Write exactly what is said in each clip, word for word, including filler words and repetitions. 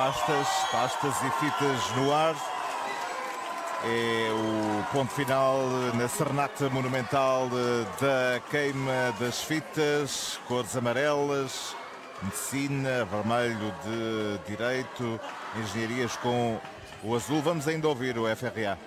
pastas, pastas e fitas no ar. É o ponto final na serenata monumental da queima das fitas, cores amarelas, medicina, vermelho de direito, engenharias com o azul. Vamos ainda ouvir o F R A.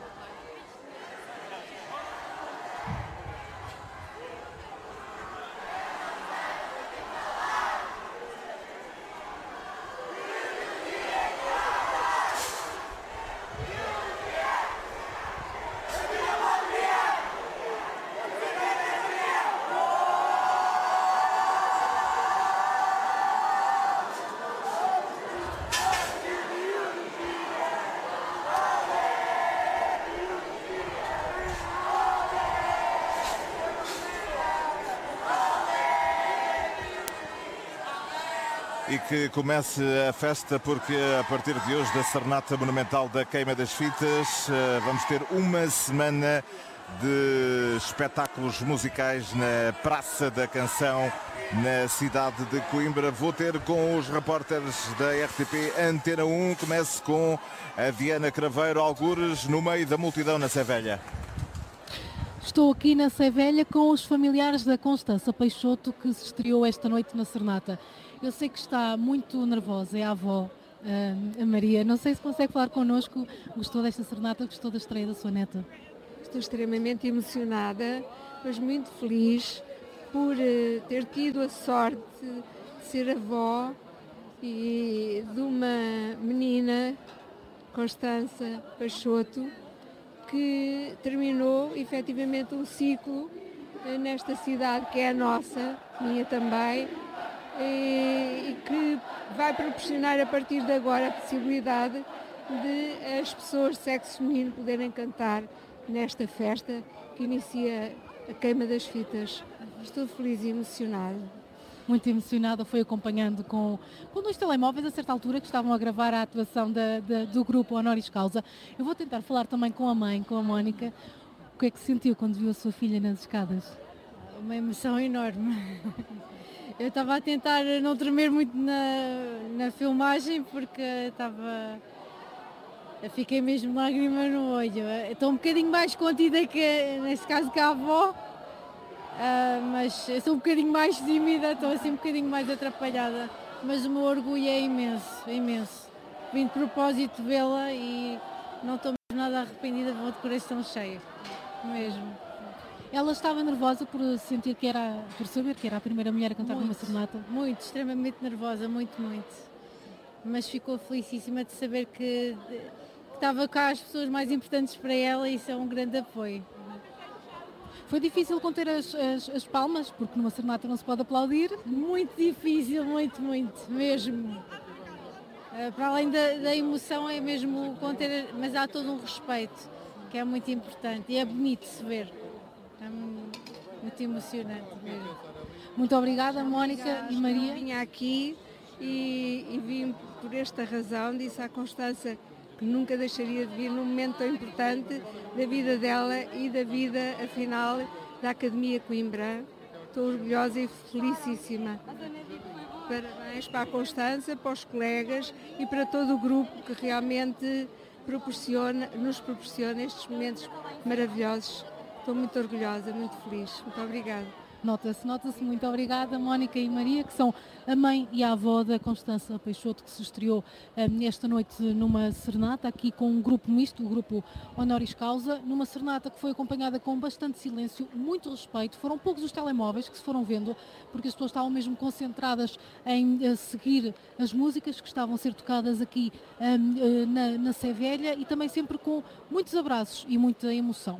E que comece a festa, porque a partir de hoje, da serenata monumental da queima das fitas, vamos ter uma semana de espetáculos musicais na Praça da Canção, na cidade de Coimbra. Vou ter com os repórteres da R T P Antena um. Comece com a Diana Craveiro, algures no meio da multidão na Sé Velha. Estou aqui na Sé Velha com os familiares da Constança Peixoto, que se estreou esta noite na serenata. Eu sei que está muito nervosa, é a avó, a Maria. Não sei se consegue falar connosco. Gostou desta serenata? Gostou da estreia da sua neta? Estou extremamente emocionada, mas muito feliz por ter tido a sorte de ser avó e de uma menina, Constança Peixoto, que terminou efetivamente um ciclo nesta cidade que é a nossa, minha também, e que vai proporcionar a partir de agora a possibilidade de as pessoas de sexo feminino poderem cantar nesta festa que inicia a queima das fitas. Estou feliz e emocionada. Muito emocionada, foi acompanhando com, com dois telemóveis a certa altura que estavam a gravar a atuação da, da, do grupo Honoris Causa. Eu vou tentar falar também com a mãe, com a Mónica. O que é que sentiu quando viu a sua filha nas escadas? Uma emoção enorme. Eu estava a tentar não tremer muito na, na filmagem porque estava... Eu fiquei mesmo lágrima no olho. Estou um bocadinho mais contida que, neste caso, que a avó, uh, mas eu sou um bocadinho mais tímida, estou assim um bocadinho mais atrapalhada. Mas o meu orgulho é imenso, é imenso. Vim de propósito vê-la e não estou mesmo nada arrependida, vou de coração cheio, mesmo. Ela estava nervosa por sentir que era, por saber que era a primeira mulher a cantar muito, numa serenata? Muito, extremamente nervosa, muito, muito. Mas ficou felicíssima de saber que, que estava cá as pessoas mais importantes para ela e isso é um grande apoio. Foi difícil conter as, as, as palmas, porque numa serenata não se pode aplaudir? Muito difícil, muito, muito, mesmo. Para além da, da emoção é mesmo conter, mas há todo um respeito, que é muito importante e é bonito se ver. É muito emocionante mesmo. Muito obrigada, Mónica obrigada, e Maria. Eu vinha aqui e, e vim por esta razão, disse à Constança que nunca deixaria de vir num momento tão importante da vida dela e da vida, afinal, da Academia Coimbra. Estou orgulhosa e felicíssima. Parabéns para a Constança, para os colegas e para todo o grupo que realmente proporciona, nos proporciona estes momentos maravilhosos. Estou muito orgulhosa, muito feliz. Muito obrigada. Nota-se, nota-se. Muito obrigada, Mónica e Maria, que são a mãe e a avó da Constança Peixoto, que se estreou um, esta noite numa serenata, aqui com um grupo misto, o grupo Honoris Causa, numa serenata que foi acompanhada com bastante silêncio, muito respeito. Foram poucos os telemóveis que se foram vendo, porque as pessoas estavam mesmo concentradas em uh, seguir as músicas que estavam a ser tocadas aqui um, uh, na, na Sé Velha, e também sempre com muitos abraços e muita emoção.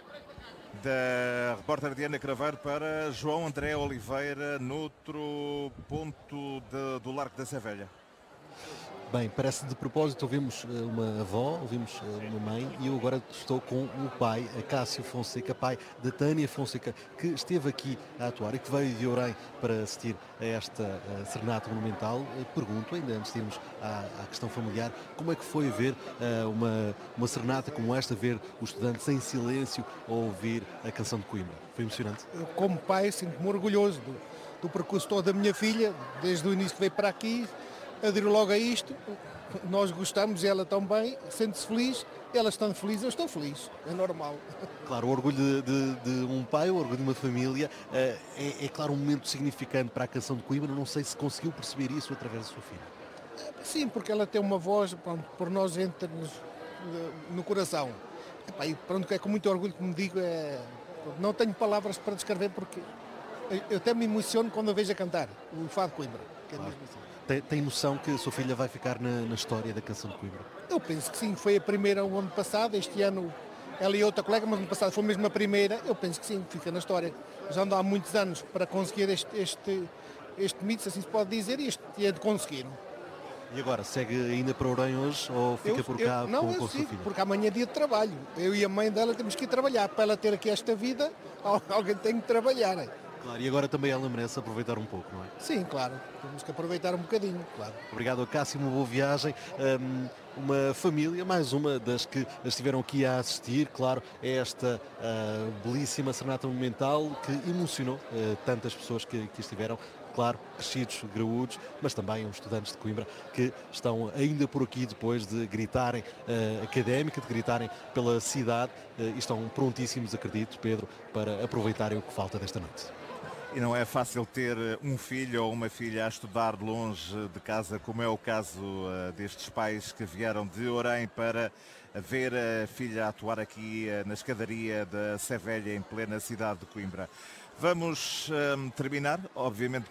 Da repórter Diana Craveiro para João André Oliveira, noutro ponto de, do Largo da Sé Velha. Bem, parece de propósito, ouvimos uma avó, ouvimos uma mãe e eu agora estou com o pai, a Cássio Fonseca, pai da Tânia Fonseca, que esteve aqui a atuar e que veio de Orem para assistir a esta a serenata monumental. Pergunto, ainda antes de irmos à, à questão familiar, como é que foi ver uh, uma, uma serenata como esta, ver os estudantes em silêncio a ouvir a canção de Coimbra? Foi emocionante? Eu, como pai, sinto-me orgulhoso do, do percurso todo da minha filha, desde o início que veio para aqui, aderiu logo a isto nós gostamos, ela também, sente-se feliz, elas estão felizes, eu estou feliz, é normal. Claro, o orgulho de, de- de um pai, o orgulho de uma família, eh, é, é claro um momento significante para a canção de Coimbra. Não sei se conseguiu perceber isso através da sua filha. Sim, porque ela tem uma voz, pronto, por nós entra-nos no coração. Epá, e pronto, é com muito orgulho que me digo, é, pronto, não tenho palavras para descrever porque eu- eu até me emociono quando a vejo a cantar o Fado de Coimbra. Que é mesmo assim. Tem, tem noção que a sua filha vai ficar na, na história da canção de Coimbra? Eu penso que sim, foi a primeira o ano passado, este ano ela e outra colega, mas no ano passado foi mesmo a primeira, eu penso que sim, fica na história. Já ando há muitos anos para conseguir este, este, este mito, se assim se pode dizer, e este e é de conseguir. E agora, segue ainda para Orem hoje ou fica Eu- por eu- cá não, com, eu com a sua sigo, filha? porque amanhã é dia de trabalho. Eu e a mãe dela temos que ir trabalhar. Para ela ter aqui esta vida, al- alguém tem que trabalhar. Claro, e agora também ela merece aproveitar um pouco, não é? Sim, claro. Temos que aproveitar um bocadinho, claro. Obrigado, Cássio, uma boa viagem. Um, uma família, mais uma das que estiveram aqui a assistir, claro, a esta ah, belíssima serenata monumental que emocionou ah, tantas pessoas que, que estiveram, claro, crescidos, graúdos, mas também os estudantes de Coimbra que estão ainda por aqui depois de gritarem ah, académica, de gritarem pela cidade ah, e estão prontíssimos, acredito, Pedro, para aproveitarem o que falta desta noite. E não é fácil ter um filho ou uma filha a estudar longe de casa, como é o caso uh, destes pais que vieram de Orem para ver a filha atuar aqui uh, na escadaria da Sé Velha, em plena cidade de Coimbra. Vamos um, terminar, obviamente,